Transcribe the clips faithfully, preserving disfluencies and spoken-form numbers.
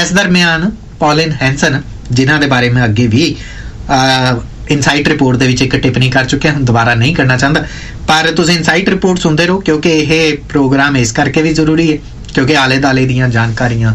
इस दरम्यान pollen Hansen जिन्हां दे बारे में अगे भी इनसाइट रिपोर्ट दे विच एक टिप्पणी कर चुके हैं, दोबारा नहीं करना चाहता, पर तुसीं इनसाइट रिपोर्ट सुनते रहो क्योंकि यह प्रोग्राम इस करके भी जरूरी है क्योंकि आले दाले दीयां जानकारियां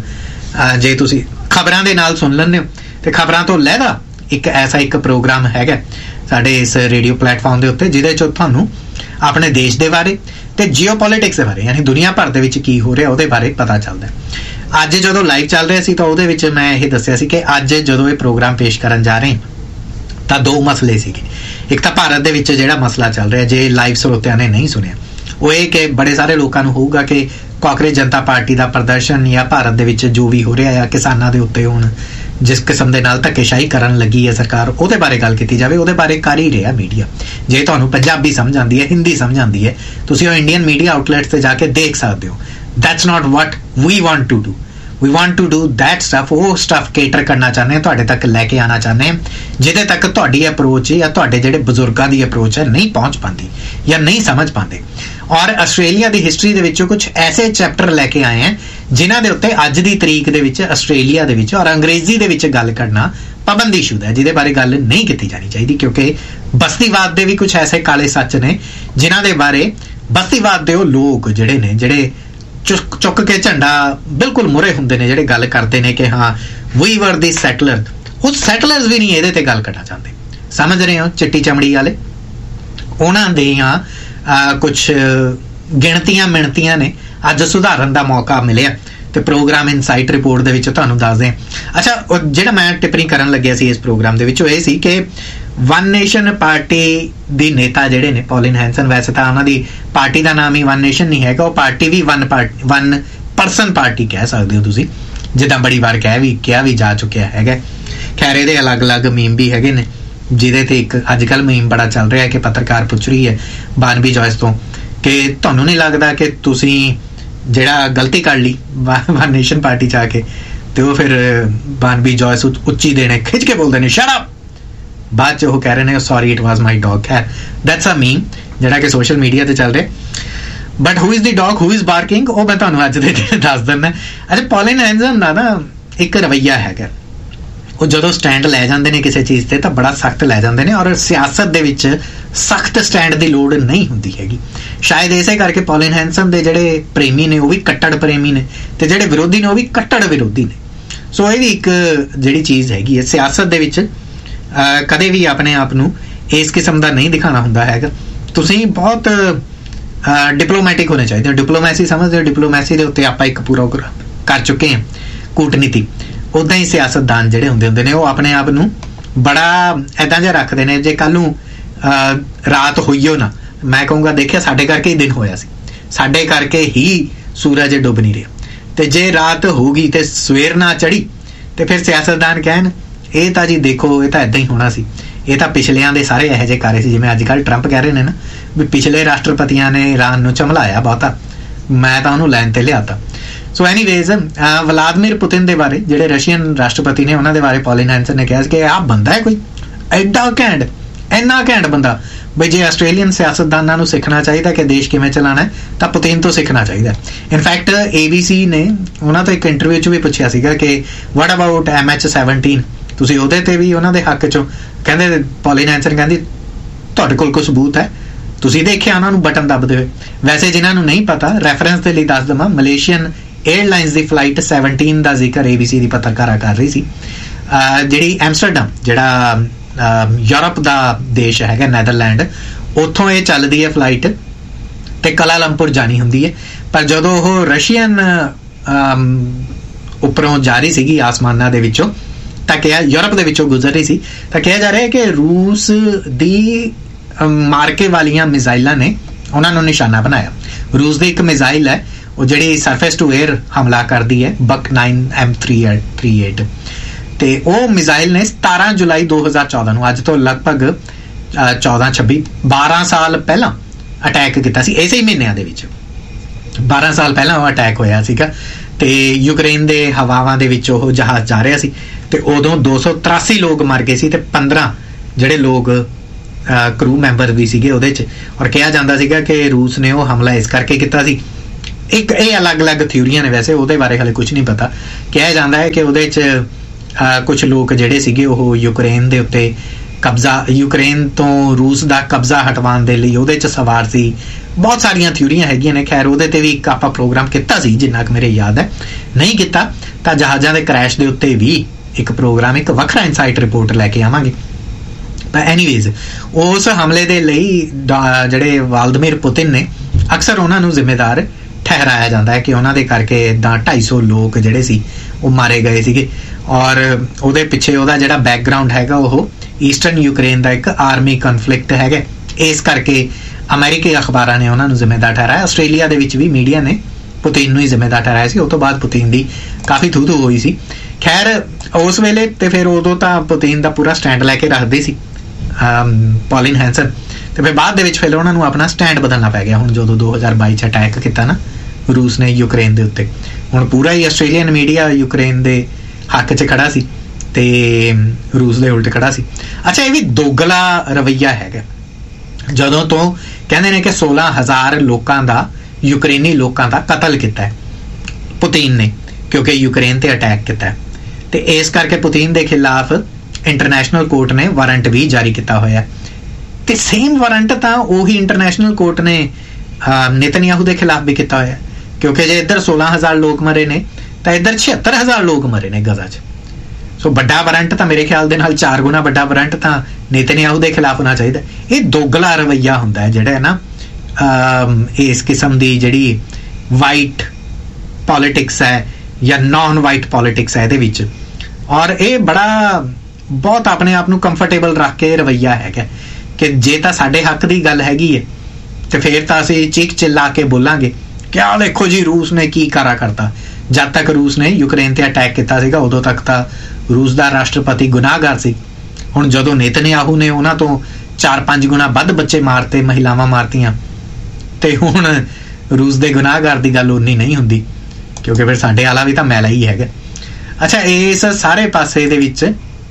जे तुसीं खबरां दे नाल सुन लैंदे हो ते खबरां तो लैदा एक ऐसा एक प्रोग्राम हैगा साडे इस रेडियो प्लेटफॉर्म दे उत्ते जिहदे च तुहानूं अपने देश दे बारे ते जियोपॉलिटिक्स दे बारे यानी दुनिया भर दे विच की हो रहा उहदे बारे पता चलदा है। अज जदों लाइव चल रहा सी तां उहदे विच मैं ये दस्सिया सी कि अज जदों ये प्रोग्राम पेश करन जा रहे तां दो मसले सीगे। एक तां भारत दे विच जिहड़ा मसला चल रहा जे लाइव स्रोतिਆਂ ने नहीं सुनिया वो ये कि बड़े सारे लोगों को होगा कि कांग्रेस जनता पार्टी का प्रदर्शन या भारत दे विच जो भी हो रहा है किसानां दे उत्ते हुण जिस किस्म दे नाल धक्केशाही करन लगी है सरकार उहदे बारे गल कीती जावे, उहदे बारे कर ही रहा मीडिया। जे तुहानूं पंजाबी समझ आंदी है हिंदी समझ आंदी है तुसीं ओह इंडियन मीडिया आउटलैट्स ते जाके देख सकते हो। That's not what we want to do, we want to do that stuff, वो स्टफ केटर करना चाहते हैं, तुहाडे तक लैके आना चाहते हैं जिहदे तक तुहाडी अप्रोच या तुहाडे जिहड़े बजुर्गां दी अप्रोच है नहीं पहुँच पाती या नहीं समझ पाते। और आस्ट्रेलिया की हिस्टरी दे विचों कुछ ऐसे चैप्टर लैके आए हैं जिन्हां दे उत्ते अज दी तरीक दे विच आस्ट्रेलिया दे विच और अंग्रेजी दे विच गल करना पाबंदीशुदा है, जिहदे बारे गल नहीं की जानी चाहिए क्योंकि बस्तीवाद दे भी कुछ ऐसे काले सच ने जिन्हां दे बारे बस्तीवाद दे लोग जिहड़े ने जिहड़े चुक चुक के झंडा बिल्कुल मुरे हुंदे ने जिहड़े गल करते ने कि हाँ वी वर दी सैटलर, उह सैटलर्स भी नहीं इहदे ते गल करना चाहते। समझ रहे हो चिट्टी चमड़ी वाले उन्हां दियां कुछ गिणतियां मिणतियां ने अज सुधारन का मौका मिले तो प्रोग्राम इनसाइट रिपोर्ट दे विच तुहानूं दस दें। अच्छा जिहड़ा मैं टिप्पणी करन लग्या सी इस प्रोग्राम दे विच ओह इह सी कि वन नेशन पार्टी दी नेता जिहड़े ने पॉलिन हैंसन, वैसे तां उन्हां दी पार्टी का नाम ही वन नेशन नहीं हैगा, वो पार्टी भी one party one person party कह सकते हो तुसीं, जिद्दां बड़ी बार कह भी कहा भी जा चुकिया हैगा। खैर इहदे अलग अलग मीम भी हैगे ने जिहदे ते एक अजकल मीम बड़ा चल रहा है कि पत्रकार पुछ रही है बानबी जॉयस तो कि तुहानूं नहीं लगता कि तुसीं जिहड़ा गलती कर ली वन नेशन पार्टी च आके तो वो फिर बानबी जॉयस उच्ची देने खिंच के बोलते हैं शट अप, बाद च वो कह रहे हैं sorry it was my dog. है दैट्स अ मीम जिहड़ा कि सोशल मीडिया ते चल रहा, but who is the dog who is barking वो मैं तुहानूं अज दे दिन दस दिंदा। अच्छा पॉलिन हैंसन दा ना एक रवैया हैगा, वो जो स्टैंड लै जाते हैं किसी चीज़ से तो बड़ा सख्त लै जाते हैं और सियासत दे विच सख्त स्टैंड की लोड़ नहीं होंदी हैगी। शायद इसे करके पॉलिन हैंसन दे जिहड़े प्रेमी ने वो भी कट्टड़ प्रेमी ने ते जिहड़े विरोधी ने वो भी कट्टड़ विरोधी ने। सो ये भी एक जिहड़ी चीज़ हैगी है सियासत दे विच कदे भी अपने आप नूं इस किस्म का नहीं दिखाना हुंदा हैगा। तुसीं बहुत डिप्लोमैटिक होने चाहिए, डिप्लोमैसी समझते हो, डिप्लोमैसी के उत्ते आपां एक पूरा कर चुके हैं कूटनीति। उदां ही सियासतदान जिहड़े हुंदे हुंदे ने वो अपने आप नूं बड़ा इदां जिहा रखदे ने जे कल नूं रात होई हो ना मैं कहूँगा देखिया साडे करके ही दिन होया सी, साडे करके ही सूरज डुब नहीं रहा, ते जे रात होगी ते सवेर ना चढ़ी ते फिर सियासतदान कहन ये तां जी देखो ये तां इदां ही होना सी, ये तां पिछलियां दे सारे इहो जिहे कार्य सी जिवें अजकल ट्रंप कह रहे ने ना भी पिछले राष्ट्रपतियां ने ईरान नूं झमलाया बहुता, मैं तां उहनूं लैन ते लियाता। सो एनीवेज व्लादिमीर पुतिन दे बारे जिहड़े रशियन राष्ट्रपति ने उन्हां दे बारे पॉलिन हैंसन ने कहा कि आ बंदा है कोई एडा घैंट इन्ना घैंट बंदा बई जे आस्ट्रेलियन सियासतदानां नूं सीखना चाहिए कि देश किवें चलाना है तां पुतिन तो सीखना चाहिए। इनफैक्ट ए बी सी ने उन्हां तो एक इंटरव्यू च भी पुछया सीगा कि what about M H seventeen तुसीं उहदे ते भी उन्हां दे हक चों कहंदे पॉलिन हैंसन कहंदी तुहाडे कोल कोई सबूत है तुसीं देखिया उन्हां नूं बटन दबदे होए। वैसे जिन्हां नूं नहीं पता रैफरेंस दे लई दस दवां मलेशियन एयरलाइनस की फ्लाइट सैवनटीन का जिक्र ए बी सी की पत्रकारा कर रही सी जिहड़ी एम्स्टरडम जिहड़ा यूरोप का देश है नैदरलैंड उत्थों ये चलती है फ्लाइट तो कलालंपुर जानी होंदी है, पर जदों वो रशियन उपरों जा रही सी आसमाना दे विचों तां कहा यूरोप दे विचों गुजर रही सी तां कहा जा रहा है कि रूस दी मार्के वालियां मिसाइलां ने उन्हां नूं निशाना बनाया। रूस दी एक मिसाइल है वो जिहड़ी सरफेस टू एयर हमला करती है बक nine M three three eight तो वह मिसाइल ने सतारह जुलाई दो हज़ार चौदह नूं अज तो लगभग चौदह छब्बी बारह साल पहला अटैक किया सी इसे ही महीनों दे विच बारह साल पहला वो अटैक होया सीगा ते यूक्रेन दे हवावां दे विच ओह जहाज जा रहा सी ते उदों दो सौ तरासी लोग मर गए सी ते पंद्रह जिहड़े लोग क्रू मैंबर भी सीगे उहदे च और कहा जांदा सीगा कि रूस ने वो हमला इस करके कीता सी एक ये अलग अलग थ्योरियां ने, वैसे ਉਹਦੇ ਬਾਰੇ ਹਲੇ ਕੁਝ ਨਹੀਂ ਪਤਾ। ਕਿਹਾ ਜਾਂਦਾ ਹੈ ਕਿ ਉਹਦੇ 'ਚ ਕੁਝ ਲੋਕ ਜਿਹੜੇ ਸੀਗੇ ਉਹ ਯੂਕਰੇਨ ਦੇ ਉੱਤੇ ਕਬਜ਼ਾ, ਯੂਕਰੇਨ ਤੋਂ ਰੂਸ ਦਾ ਕਬਜ਼ਾ ਹਟਵਾਉਣ ਦੇ ਲਈ ਉਹਦੇ 'ਚ ਸਵਾਰ ਸੀ। ਬਹੁਤ ਸਾਰੀਆਂ ਥਿਊਰੀਆਂ ਹੈਗੀਆਂ ਨੇ। ਖੈਰ ਉਹਦੇ 'ਤੇ ਵੀ ਇੱਕ ਆਪਾਂ ਪ੍ਰੋਗਰਾਮ ਕੀਤਾ ਸੀ, ਜਿੰਨਾ ਕੁ ਮੇਰੇ ਯਾਦ ਹੈ। ਨਹੀਂ ਕੀਤਾ ਤਾਂ ਜਹਾਜ਼ਾਂ ਦੇ ਕ੍ਰੈਸ਼ ਦੇ ਉੱਤੇ ਵੀ ਇੱਕ ਪ੍ਰੋਗਰਾਮ, ਇੱਕ ਵੱਖਰਾ ਇਨਸਾਈਟ ਰਿਪੋਰਟ ਲੈ ਕੇ ਆਵਾਂਗੇ। ਐਨੀਵੇਜ਼, ਉਸ ਹਮਲੇ ਦੇ ਲਈ ਜਿਹੜੇ ਵਾਲਦਮੀਰ ਪੁਤਿਨ ਨੇ, ਅਕਸਰ ਉਹਨਾਂ ਨੂੰ ਜ਼ਿੰਮੇਦਾਰ ਠਹਿਰਾਇਆ ਜਾਂਦਾ ਹੈ ਕਿ ਉਹਨਾਂ ਦੇ ਕਰਕੇ ਇੱਦਾਂ ਢਾਈ ਸੌ ਲੋਕ ਜਿਹੜੇ ਸੀ ਉਹ ਮਾਰੇ ਗਏ ਸੀਗੇ। ਔਰ ਉਹਦੇ ਪਿੱਛੇ ਉਹਦਾ ਜਿਹੜਾ ਬੈਕਗਰਾਊਂਡ ਹੈਗਾ ਉਹ ਈਸਟਰਨ ਯੂਕਰੇਨ ਦਾ ਇੱਕ ਆਰਮੀ ਕਨਫਲਿਕਟ ਹੈਗਾ। ਇਸ ਕਰਕੇ ਅਮਰੀਕੀ ਅਖਬਾਰਾਂ ਨੇ ਉਹਨਾਂ ਨੂੰ ਜ਼ਿੰਮੇਦਾਰ ਠਹਿਰਾਇਆ। ਆਸਟ੍ਰੇਲੀਆ ਦੇ ਵਿੱਚ ਵੀ ਮੀਡੀਆ ਨੇ ਪੁਤਿਨ ਨੂੰ ਹੀ ਜ਼ਿੰਮੇਦਾਰ ਠਹਿਰਾਇਆ ਸੀ। ਉਹ ਤੋਂ ਬਾਅਦ ਪੁਤਿਨ ਦੀ ਕਾਫੀ ਥੂ ਥੂ ਹੋਈ ਸੀ। ਖੈਰ ਉਸ ਵੇਲੇ ਤੇ ਫਿਰ ਉਦੋਂ ਤਾਂ ਪੁਤਿਨ ਦਾ ਪੂਰਾ ਸਟੈਂਡ ਲੈ ਕੇ ਰੱਖਦੇ ਸੀ ਪੌਲਿਨ ਹੈਂਸਨ, ਤੇ ਫਿਰ ਬਾਅਦ ਦੇ ਵਿੱਚ ਫਿਰ ਉਹਨਾਂ ਨੂੰ ਆਪਣਾ ਸਟੈਂਡ ਬਦਲਣਾ ਪੈ ਗਿਆ। ਹੁਣ ਜਦੋਂ ਦੋ ਹਜ਼ਾਰ ਬਾਈ 'ਚ ਅਟੈਕ ਕੀਤਾ ਨਾ ਰੂਸ ਨੇ ਯੂਕਰੇਨ ਦੇ ਉੱਤੇ, ਹੁਣ ਪੂਰਾ ਹੀ ਆਸਟ੍ਰੇਲੀਅਨ ਮੀਡੀਆ ਯੂਕਰੇਨ ਦੇ ਹੱਕ 'ਚ ਖੜਾ ਸੀ ਤੇ ਰੂਸ ਦੇ ਉਲਟ ਖੜਾ ਸੀ। ਅੱਛਾ, ਇਹ ਵੀ ਦੋਗਲਾ ਰਵੱਈਆ ਹੈਗਾ। ਜਦੋਂ ਤੋਂ ਕਹਿੰਦੇ ਨੇ ਕਿ ਸੋਲਾਂ ਹਜ਼ਾਰ ਲੋਕਾਂ ਦਾ, ਯੂਕਰੇਨੀ ਲੋਕਾਂ ਦਾ ਕਤਲ ਕੀਤਾ ਹੈ ਪੁਤਿਨ ਨੇ, ਕਿਉਂਕਿ ਯੂਕਰੇਨ ਤੇ ਅਟੈਕ ਕੀਤਾ ਹੈ, ਤੇ ਇਸ ਕਰਕੇ ਪੁਤਿਨ ਦੇ ਖਿਲਾਫ ਇੰਟਰਨੈਸ਼ਨਲ ਕੋਰਟ ਨੇ ਵਾਰੰਟ ਵੀ ਜਾਰੀ ਕੀਤਾ ਹੋਇਆ। ਤੇ ਸੇਮ ਵਾਰੰਟ ਤਾਂ ਉਹੀ ਇੰਟਰਨੈਸ਼ਨਲ ਕੋਰਟ ਨੇ ਨੇਤਨਯਾਹੂ ਦੇ ਖਿਲਾਫ ਵੀ ਕੀਤਾ ਹੋਇਆ, ਕਿਉਂਕਿ ਜੇ ਇੱਧਰ ਸੋਲਾਂ ਹਜ਼ਾਰ ਲੋਕ ਮਰੇ ਨੇ ਤਾਂ ਇੱਧਰ ਛਿਹੱਤਰ ਹਜ਼ਾਰ ਲੋਕ ਮਰੇ ਨੇ ਗਜ਼ਾ 'ਚ। ਸੋ ਵੱਡਾ ਵਾਰੰਟ ਤਾਂ ਮੇਰੇ ਖਿਆਲ ਦੇ ਨਾਲ ਚਾਰ ਗੁਣਾ ਵੱਡਾ ਵਾਰੰਟ ਤਾਂ ਨੇਤਨਯਾਹੂ ਦੇ ਖਿਲਾਫ ਹੋਣਾ ਚਾਹੀਦਾ। ਇਹ ਦੋਗਲਾ ਰਵੱਈਆ ਹੁੰਦਾ ਹੈ ਜਿਹੜਾ ਹੈ ਨਾ ਇਸ ਕਿਸਮ ਦੀ ਜਿਹੜੀ ਵਾਈਟ ਪੋਲੀਟਿਕਸ ਹੈ ਜਾਂ ਨੌਨ ਵਾਈਟ ਪੋਲੀਟਿਕਸ ਹੈ ਇਹਦੇ ਵਿੱਚ। ਔਰ ਇਹ ਬੜਾ ਬਹੁਤ ਆਪਣੇ ਆਪ ਨੂੰ ਕੰਫਰਟੇਬਲ ਰੱਖ ਕੇ ਰਵੱਈਆ ਹੈਗਾ ਕਿ ਜੇ ਤਾਂ ਸਾਡੇ ਹੱਕ ਦੀ ਗੱਲ ਹੈਗੀ ਹੈ ਤੇ ਫਿਰ ਤਾਂ ਅਸੀਂ ਚੀਕ ਚਿੱਲਾ ਕੇ ਬੋਲਾਂਗੇ ਕਿ ਆਹ ਦੇਖੋ ਜੀ ਰੂਸ ਨੇ ਕੀ ਕਰਾ ਕਰਤਾ। ਜਦ ਤੱਕ ਰੂਸ ਨੇ ਯੂਕਰੇਨ ਤੇ ਅਟੈਕ ਕੀਤਾ ਸੀਗਾ ਉਦੋਂ ਤੱਕ ਤਾਂ ਰੂਸ ਦਾ ਰਾਸ਼ਟਰਪਤੀ ਗੁਨਾਹਗਾਰ ਸੀ। ਹੁਣ ਜਦੋਂ ਨੇਤਨਯਾਹੂ ਨੇ ਉਹਨਾਂ ਤੋਂ ਚਾਰ ਪੰਜ ਗੁਣਾ ਵੱਧ ਬੱਚੇ ਮਾਰਤੇ, ਮਹਿਲਾਵਾਂ ਮਾਰਤੀਆਂ, ਤੇ ਹੁਣ ਰੂਸ ਦੇ ਗੁਨਾਹਗਾਰ ਦੀ ਗੱਲ ਉਨੀ ਨਹੀਂ ਹੁੰਦੀ, ਕਿਉਂਕਿ ਫਿਰ ਸਾਡੇ ਵਾਲਾ ਵੀ ਤਾਂ ਮੈਲਾ ਹੀ ਹੈਗਾ। ਅੱਛਾ, ਇਸ ਸਾਰੇ ਪਾਸੇ ਦੇ ਵਿੱਚ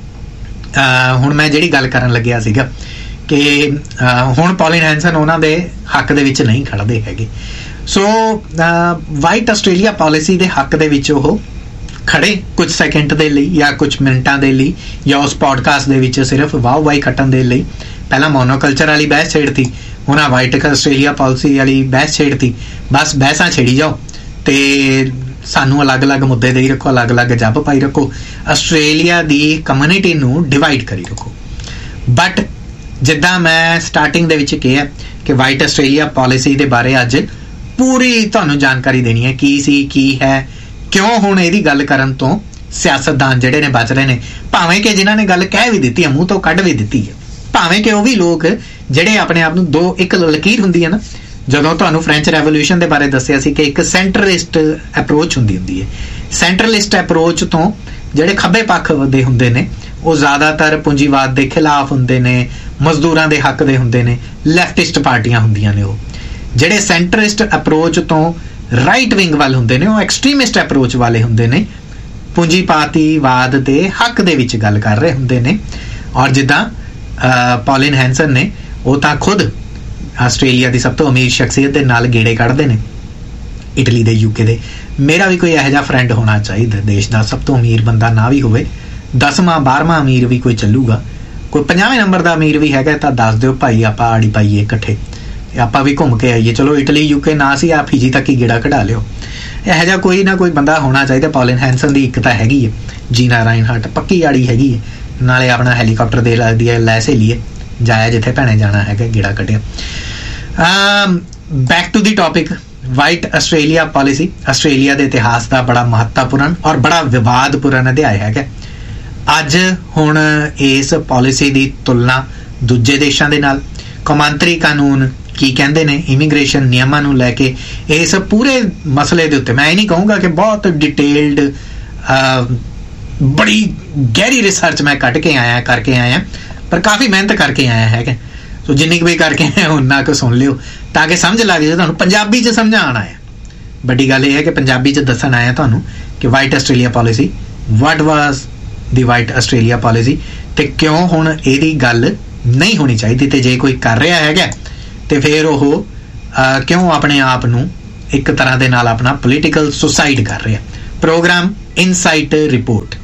ਹੁਣ ਮੈਂ ਜਿਹੜੀ ਗੱਲ ਕਰਨ ਲੱਗਿਆ ਸੀਗਾ ਕਿ ਹੁਣ ਪੌਲਿਨ ਹੈਂਸਨ ਉਹਨਾਂ ਦੇ ਹੱਕ ਦੇ ਵਿੱਚ ਨਹੀਂ ਖੜਦੇ ਹੈਗੇ। ਸੋ ਵਾਈਟ ਆਸਟ੍ਰੇਲੀਆ ਪਾਲਿਸੀ ਦੇ ਹੱਕ ਦੇ ਵਿੱਚ ਉਹ ਖੜੇ ਕੁਝ ਸੈਕਿੰਡ ਦੇ ਲਈ ਜਾਂ ਕੁਝ ਮਿੰਟਾਂ ਦੇ ਲਈ, ਜਾਂ ਉਸ ਪੋਡਕਾਸਟ ਦੇ ਵਿੱਚ ਸਿਰਫ ਵਾਹ ਵਾਹੀ ਖੱਟਣ ਦੇ ਲਈ। ਪਹਿਲਾਂ ਮੋਨੋਕਲਚਰ ਵਾਲੀ ਬਹਿਸ ਛੇੜਤੀ, ਉਹਨਾਂ ਵਾਈਟ ਆਸਟ੍ਰੇਲੀਆ ਪਾਲਿਸੀ ਵਾਲੀ ਬਹਿਸ ਛੇੜਤੀ। ਬਸ ਬਹਿਸਾਂ ਛੇੜੀ ਜਾਓ ਤੇ ਸਾਨੂੰ ਅਲੱਗ-ਅਲੱਗ ਮੁੱਦੇ ਦੇ ਹੀ ਰੱਖੋ, ਅਲੱਗ-ਅਲੱਗ ਜੱਬ ਪਾਈ ਰੱਖੋ, ਆਸਟ੍ਰੇਲੀਆ ਦੀ ਕਮਿਊਨਿਟੀ ਨੂੰ ਡਿਵਾਈਡ ਕਰੀ ਰੱਖੋ। ਬਟ ਜਿੱਦਾਂ ਮੈਂ ਸਟਾਰਟਿੰਗ ਦੇ ਵਿੱਚ ਕਿਹਾ ਕਿ ਵਾਈਟ ਆਸਟ੍ਰੇਲੀਆ ਪਾਲਿਸੀ ਦੇ ਬਾਰੇ ਅੱਜ ਪੂਰੀ ਤੁਹਾਨੂੰ ਜਾਣਕਾਰੀ ਦੇਣੀ ਹੈ, ਕੀ ਸੀ, ਕੀ ਹੈ, ਕਿਉਂ ਹੁਣ ਇਹਦੀ ਗੱਲ ਕਰਨ ਤੋਂ ਸਿਆਸਤਦਾਨ ਜਿਹੜੇ ਨੇ ਬਚ ਰਹੇ ਨੇ। ਭਾਵੇਂ ਕਿ ਜਿਨ੍ਹਾਂ ਨੇ ਗੱਲ ਕਹਿ ਵੀ ਦਿੱਤੀ ਹੈ, ਮੂੰਹ ਤੋਂ ਕੱਢ ਵੀ ਦਿੱਤੀ ਹੈ, ਭਾਵੇਂ ਕਿ ਉਹ ਵੀ ਲੋਕ ਜਿਹੜੇ ਆਪਣੇ ਆਪ ਨੂੰ ਦੋ ਇੱਕ ਲਕੀਰ ਹੁੰਦੀ ਹੈ ਨਾ, ਜਦੋਂ ਤੁਹਾਨੂੰ ਫ੍ਰੈਂਚ ਰੈਵੋਲੂਸ਼ਨ ਦੇ ਬਾਰੇ ਦੱਸਿਆ ਸੀ ਕਿ ਇੱਕ ਸੈਂਟਰਲਿਸਟ ਅਪਰੋਚ ਹੁੰਦੀ ਹੁੰਦੀ ਹੈ। ਸੈਂਟਰਲਿਸਟ ਅਪਰੋਚ ਤੋਂ ਜਿਹੜੇ ਖੱਬੇ ਪੱਖ ਦੇ ਹੁੰਦੇ ਨੇ ਉਹ ਜ਼ਿਆਦਾਤਰ ਪੂੰਜੀਵਾਦ ਦੇ ਖਿਲਾਫ ਹੁੰਦੇ ਨੇ, ਮਜ਼ਦੂਰਾਂ ਦੇ ਹੱਕ ਦੇ ਹੁੰਦੇ ਨੇ, ਲੈਫਟਿਸਟ ਪਾਰਟੀਆਂ ਹੁੰਦੀਆਂ ਨੇ। ਉਹ ਜਿਹੜੇ ਸੈਂਟਰਿਸਟ ਅਪਰੋਚ ਤੋਂ ਰਾਈਟ ਵਿੰਗ ਵੱਲ ਹੁੰਦੇ ਨੇ ਉਹ ਐਕਸਟ੍ਰੀਮਿਸਟ ਅਪਰੋਚ ਵਾਲੇ ਹੁੰਦੇ ਨੇ, ਪੂੰਜੀਪਾਤੀਵਾਦ ਦੇ ਹੱਕ ਦੇ ਵਿੱਚ ਗੱਲ ਕਰ ਰਹੇ ਹੁੰਦੇ ਨੇ। ਔਰ ਜਿੱਦਾਂ ਪੌਲਿਨ ਹੈਂਸਨ ਨੇ, ਉਹ ਤਾਂ ਖੁਦ ਆਸਟ੍ਰੇਲੀਆ ਦੀ ਸਭ ਤੋਂ ਅਮੀਰ ਸ਼ਖਸੀਅਤ ਦੇ ਨਾਲ ਗੇੜੇ ਕੱਢਦੇ ਨੇ, ਇਟਲੀ ਦੇ, ਯੂਕੇ ਦੇ। ਮੇਰਾ ਵੀ ਕੋਈ ਇਹੋ ਜਿਹਾ ਫਰੈਂਡ ਹੋਣਾ ਚਾਹੀਦਾ ਦੇਸ਼ ਦਾ, ਸਭ ਤੋਂ ਅਮੀਰ ਬੰਦਾ ਨਾ ਵੀ ਹੋਵੇ, ਦਸਵਾਂ ਬਾਰਵਾਂ ਅਮੀਰ ਵੀ ਕੋਈ ਚੱਲੂਗਾ, ਕੋਈ ਪੰਜਾਵੇਂ ਨੰਬਰ ਦਾ ਅਮੀਰ ਵੀ ਹੈਗਾ ਤਾਂ ਦੱਸ ਦਿਓ ਭਾਈ, ਆਪਾਂ ਆੜੀ ਪਾਈਏ ਇਕੱਠੇ, ਆਪਾਂ ਵੀ ਘੁੰਮ ਕੇ ਆਈਏ। ਚਲੋ ਇਟਲੀ ਯੂਕੇ ਨਾ ਸੀ, ਆ ਫਿਜੀ ਤੱਕ ਹੀ ਗੇੜਾ ਕਢਾ ਲਿਓ। ਇਹੋ ਜਿਹਾ ਕੋਈ ਨਾ ਕੋਈ ਬੰਦਾ ਹੋਣਾ ਚਾਹੀਦਾ। ਪੌਲਿਨ ਹੈਂਸਨ ਦੀ ਇੱਕ ਤਾਂ ਹੈਗੀ ਹੈ, ਜੀਨਾ ਰਾਈਨਹਾਰਟ ਪੱਕੀ ਆੜੀ ਹੈਗੀ ਹੈ, ਨਾਲੇ ਆਪਣਾ ਹੈਲੀਕਾਪਟਰ ਦੇ ਲੱਗਦੀ ਹੈ, ਲੈ ਸਹੇਲੀਏ ਜਾਇਆ ਜਿੱਥੇ ਭੈਣੇ ਜਾਣਾ ਹੈਗਾ, ਗੇੜਾ ਕੱਢਿਆ। Back to the topic, white Australia policy Australia ਦੇ ਇਤਿਹਾਸ ਦਾ ਬੜਾ ਮਹੱਤਵਪੂਰਨ ਔਰ ਬੜਾ ਵਿਵਾਦਪੂਰਨ ਅਧਿਆਇ ਹੈਗਾ। ਅੱਜ ਹੁਣ ਇਸ ਪਾਲਿਸੀ ਦੀ ਤੁਲਨਾ ਦੂਜੇ ਦੇਸ਼ਾਂ ਦੇ ਨਾਲ, ਕੌਮਾਂਤਰੀ ਕਾਨੂੰਨ ਕੀ ਕਹਿੰਦੇ ਨੇ ਇਮੀਗ੍ਰੇਸ਼ਨ ਨਿਯਮਾਂ ਨੂੰ ਲੈ ਕੇ, ਇਸ ਪੂਰੇ ਮਸਲੇ ਦੇ ਉੱਤੇ ਮੈਂ ਇਹ ਨਹੀਂ ਕਹੂੰਗਾ ਕਿ ਬਹੁਤ ਡਿਟੇਲਡ ਬੜੀ ਗਹਿਰੀ ਰਿਸਰਚ ਮੈਂ ਕੱਢ ਕੇ ਆਇਆ ਕਰਕੇ ਆਇਆ ਪਰ ਕਾਫੀ ਮਿਹਨਤ ਕਰਕੇ ਆਇਆ ਹੈਗਾ। ਸੋ ਜਿੰਨੀ ਕੁ ਵੀ ਕਰਕੇ ਆਇਆ ਉਨਾ ਕੁ ਸੁਣ ਲਿਓ ਤਾਂ ਕਿ ਸਮਝ ਲੱਗ ਜਾਏ ਤੁਹਾਨੂੰ, ਪੰਜਾਬੀ 'ਚ ਸਮਝਾਉਣ ਆਇਆ। ਵੱਡੀ ਗੱਲ ਇਹ ਹੈ ਕਿ ਪੰਜਾਬੀ 'ਚ ਦੱਸਣ ਆਇਆ ਤੁਹਾਨੂੰ ਕਿ ਵਾਈਟ ਆਸਟ੍ਰੇਲੀਆ ਪਾਲਿਸੀ, ਵਾਟ ਵਾਜ਼ ਦੀ ਵਾਈਟ ਆਸਟ੍ਰੇਲੀਆ ਪਾਲਿਸੀ, ਤੇ ਕਿਉਂ ਹੁਣ ਇਹਦੀ ਗੱਲ ਨਹੀਂ ਹੋਣੀ ਚਾਹੀਦੀ, ਤੇ ਜੇ ਕੋਈ ਕਰ ਰਿਹਾ ਹੈਗਾ ਤੇ ਫਿਰ ਉਹ ਕਿਉਂ ਆਪਣੇ ਆਪ ਨੂੰ ਇੱਕ ਤਰ੍ਹਾਂ ਦੇ ਨਾਲ ਆਪਣਾ ਪੋਲੀਟੀਕਲ ਸੁਸਾਈਡ ਕਰ ਰਿਹਾ। Programme insight report.